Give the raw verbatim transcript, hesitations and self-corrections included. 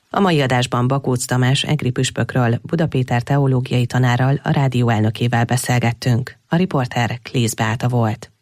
A mai adásban Bakóc Tamás egri püspökről, Buda Péter teológiai tanárral, a rádió elnökével beszélgettünk. A riporter Klész Beáta volt.